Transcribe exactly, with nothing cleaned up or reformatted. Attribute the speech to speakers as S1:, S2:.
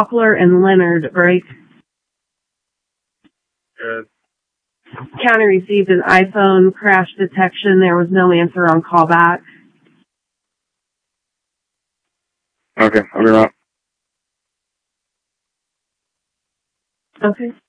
S1: Poplar and Leonard break.
S2: Good.
S1: County received an iPhone crash detection. There was no answer on callback.
S2: Okay, I'll be around.
S1: Okay.